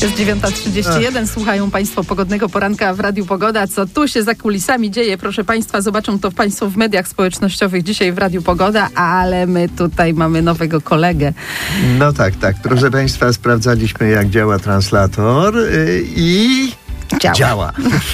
Jest 9:31. Słuchają Państwo Pogodnego Poranka w Radiu Pogoda. Co tu się za kulisami dzieje, proszę Państwa, zobaczą to Państwo w mediach społecznościowych dzisiaj w Radiu Pogoda, ale my tutaj mamy nowego kolegę. No tak. Proszę Państwa, sprawdzaliśmy, jak działa translator i... Działa.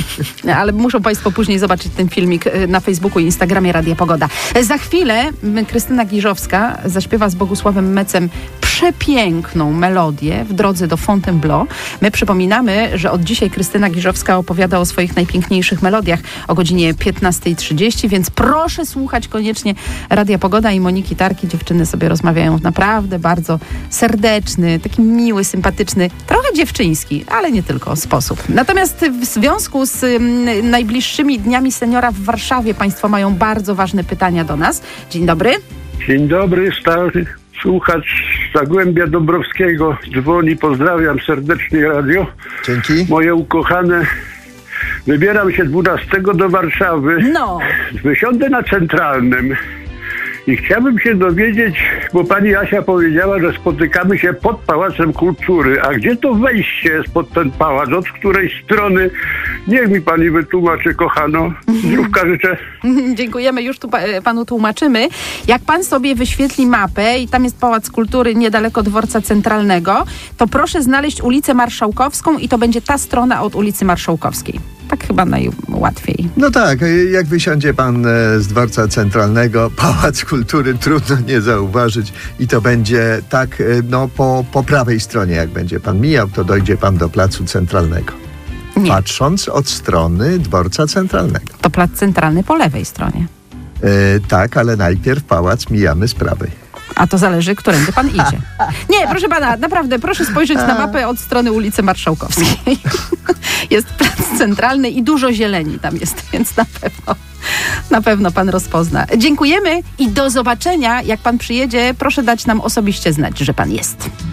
Ale muszą Państwo później zobaczyć ten filmik na Facebooku i Instagramie Radia Pogoda. Za chwilę Krystyna Giżowska zaśpiewa z Bogusławem Mecem przepiękną melodię w drodze do Fontainebleau. My przypominamy, że od dzisiaj Krystyna Giżowska opowiada o swoich najpiękniejszych melodiach o godzinie 15:30, więc proszę słuchać koniecznie Radia Pogoda i Moniki Tarki. Dziewczyny sobie rozmawiają w naprawdę bardzo serdeczny, taki miły, sympatyczny, trochę dziewczyński, ale nie tylko sposób. Natomiast w związku z najbliższymi dniami seniora w Warszawie Państwo mają bardzo ważne pytania do nas. Dzień dobry. Dzień dobry, stary słuchacz z Zagłębia Dąbrowskiego dzwoni. Pozdrawiam serdecznie radio. Dzięki. Moje ukochane. Wybieram się 12 do Warszawy. No. Wysiądę na Centralnym. I chciałbym się dowiedzieć, bo pani Asia powiedziała, że spotykamy się pod Pałacem Kultury. A gdzie to wejście jest pod ten pałac? Od której strony? Niech mi pani wytłumaczy, kochano. Zdrówka życzę. Dziękujemy, już tu panu tłumaczymy. Jak pan sobie wyświetli mapę i tam jest Pałac Kultury niedaleko Dworca Centralnego, to proszę znaleźć ulicę Marszałkowską i to będzie ta strona od ulicy Marszałkowskiej. Tak chyba najłatwiej. No tak, jak wysiądzie pan z Dworca Centralnego, Pałac Kultury trudno nie zauważyć i to będzie tak, po prawej stronie, jak będzie pan mijał, to dojdzie pan do Placu Centralnego. Nie. Patrząc od strony Dworca Centralnego. To Plac Centralny po lewej stronie. Tak, ale najpierw pałac mijamy z prawej. A to zależy, którędy pan idzie. Nie, proszę pana, naprawdę, proszę spojrzeć na mapę od strony ulicy Marszałkowskiej. Jest Plac Centralny i dużo zieleni tam jest, więc na pewno pan rozpozna. Dziękujemy i do zobaczenia. Jak pan przyjedzie, proszę dać nam osobiście znać, że pan jest.